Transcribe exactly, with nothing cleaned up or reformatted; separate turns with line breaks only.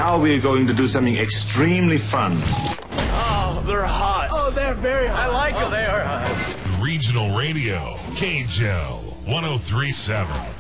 Now we're going to do something extremely fun.
Oh, they're hot.
Oh, they're very hot.
I like them. They are hot.
Regional Radio, K J O, one oh three point seven.